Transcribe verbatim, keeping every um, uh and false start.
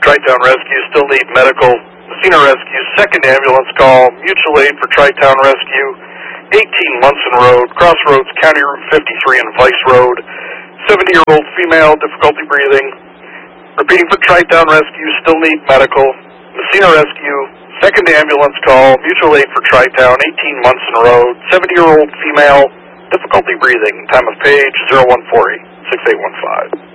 Tri-Town Rescue, still need medical. Messina Rescue, second ambulance call, mutual aid for Tri-Town Rescue, eighteen Munson Road, Crossroads, County Route fifty-three and Vice Road, seventy-year-old female, difficulty breathing. Repeating for Tri-Town Rescue, still need medical. Messina Rescue, second ambulance call, mutual aid for Tri-Town, eighteen Munson Road, seventy-year-old female, difficulty breathing. Time of page zero one four eight, six eight one five.